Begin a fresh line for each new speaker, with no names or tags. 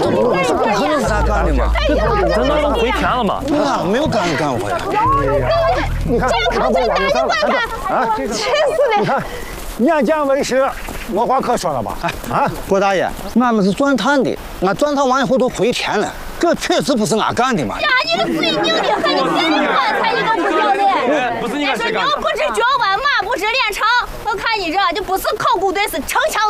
是他干的嘛？
真的回田了吗？
那没有干回来。
你看，
这样最大，你观看啊！真是的。
你看，年鉴为实，没话可说了吧？啊，
郭大爷，俺们是钻探的，俺钻探完以后都回田了，这确实不是俺干的嘛。
呀，你个嘴拧的很，你别的棺材你都不晓得。
不是你
这是牛不知脚弯，马不知脸长。我看你这就不是考古队，是城墙